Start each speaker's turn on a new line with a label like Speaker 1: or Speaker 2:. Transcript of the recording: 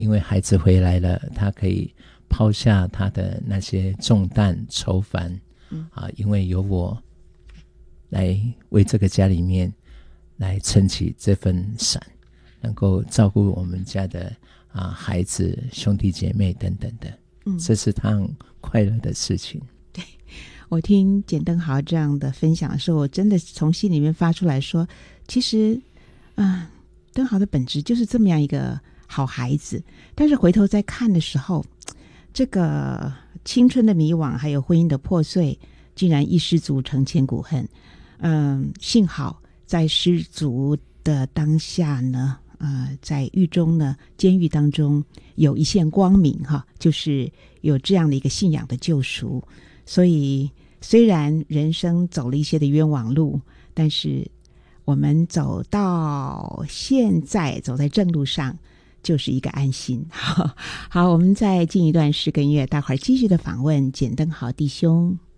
Speaker 1: 因为孩子回来了，他可以抛下他的那些重担愁烦，因为有我来为这个家里面来撑起这份伞，能够照顾我们家的孩子、兄弟姐妹等等的，这是趟快乐的事情。
Speaker 2: 对，我听简登豪这样的分享的时候，我真的从心里面发出来说，其实登豪的本质就是这么样一个好孩子，但是回头再看的时候，这个青春的迷惘还有婚姻的破碎，竟然一失足成千古恨。幸好在失足的当下呢，在狱中呢，监狱当中有一线光明哈，就是有这样的一个信仰的救赎。所以虽然人生走了一些的冤枉路，但是我们走到现在，走在正路上，就是一个安心。好，我们再进一段诗跟音乐，待会儿继续的访问简登豪弟兄。